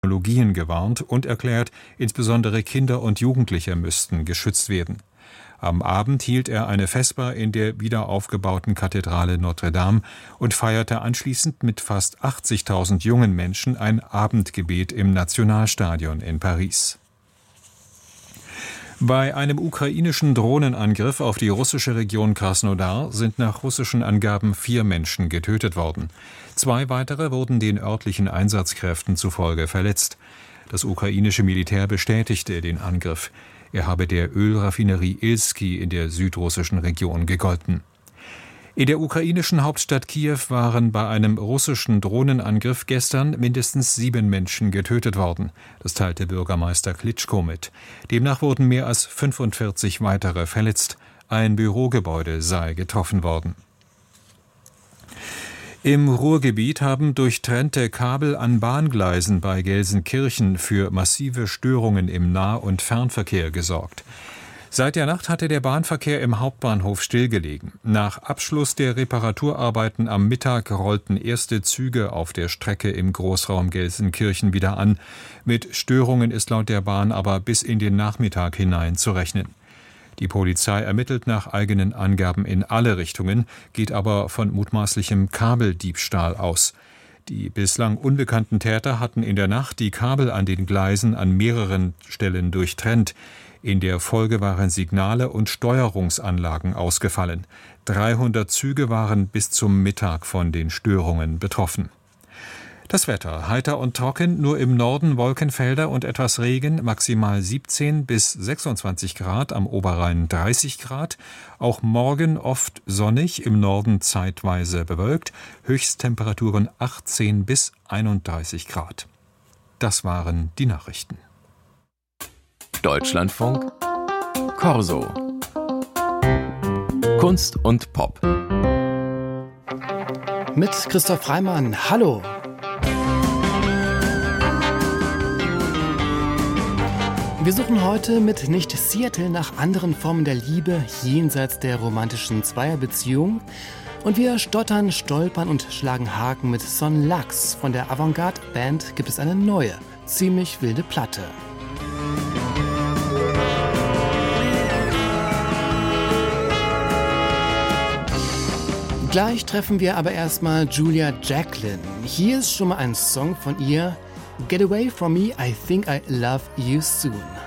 Technologien gewarnt und erklärt, insbesondere Kinder und Jugendliche müssten geschützt werden. Am Abend hielt er eine Vesper in der wiederaufgebauten Kathedrale Notre Dame und feierte anschließend mit fast 80.000 jungen Menschen ein Abendgebet im Nationalstadion in Paris. Bei einem ukrainischen Drohnenangriff auf die russische Region Krasnodar sind nach russischen Angaben 4 Menschen getötet worden. 2 weitere wurden den örtlichen Einsatzkräften zufolge verletzt. Das ukrainische Militär bestätigte den Angriff. Er habe der Ölraffinerie Ilski in der südrussischen Region gegolten. In der ukrainischen Hauptstadt Kiew waren bei einem russischen Drohnenangriff gestern mindestens 7 Menschen getötet worden. Das teilte Bürgermeister Klitschko mit. Demnach wurden mehr als 45 weitere verletzt. Ein Bürogebäude sei getroffen worden. Im Ruhrgebiet haben durchtrennte Kabel an Bahngleisen bei Gelsenkirchen für massive Störungen im Nah- und Fernverkehr gesorgt. Seit der Nacht hatte der Bahnverkehr im Hauptbahnhof stillgelegen. Nach Abschluss der Reparaturarbeiten am Mittag rollten erste Züge auf der Strecke im Großraum Gelsenkirchen wieder an. Mit Störungen ist laut der Bahn aber bis in den Nachmittag hinein zu rechnen. Die Polizei ermittelt nach eigenen Angaben in alle Richtungen, geht aber von mutmaßlichem Kabeldiebstahl aus. Die bislang unbekannten Täter hatten in der Nacht die Kabel an den Gleisen an mehreren Stellen durchtrennt. In der Folge waren Signale und Steuerungsanlagen ausgefallen. 300 Züge waren bis zum Mittag von den Störungen betroffen. Das Wetter: heiter und trocken, nur im Norden Wolkenfelder und etwas Regen, maximal 17 bis 26 Grad, am Oberrhein 30 Grad. Auch morgen oft sonnig, im Norden zeitweise bewölkt, Höchsttemperaturen 18 bis 31 Grad. Das waren die Nachrichten. Deutschlandfunk Corso. Kunst und Pop. Mit Christoph Reimann. Hallo. Wir suchen heute mit Nicht Seattle nach anderen Formen der Liebe jenseits der romantischen Zweierbeziehung. Und wir stottern, stolpern und schlagen Haken mit Son Lux. Von der Avantgarde-Band gibt es eine neue, ziemlich wilde Platte. Gleich treffen wir aber erstmal Julia Jacklin. Hier ist schon mal ein Song von ihr. Get Away From Me, I Think I Love You Soon.